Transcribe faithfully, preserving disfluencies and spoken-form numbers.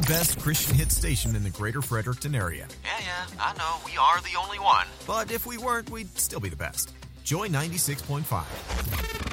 best Christian hit station in the greater Fredericton area. Yeah, yeah, I know. We are the only one. But if we weren't, we'd still be the best. Joy ninety-six point five.